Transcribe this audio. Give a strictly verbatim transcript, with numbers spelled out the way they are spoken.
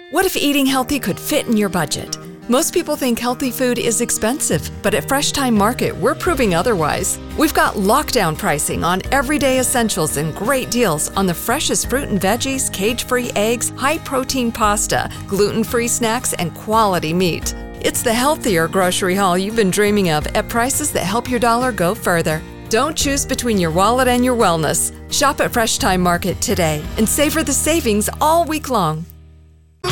What if eating healthy could fit in your budget? Most people think healthy food is expensive, but at Fresh Time Market, we're proving otherwise. We've got lockdown pricing on everyday essentials and great deals on the freshest fruit and veggies, cage-free eggs, high-protein pasta, gluten-free snacks, and quality meat. It's the healthier grocery haul you've been dreaming of at prices that help your dollar go further. Don't choose between your wallet and your wellness. Shop at Fresh Time Market today and savor the savings all week long.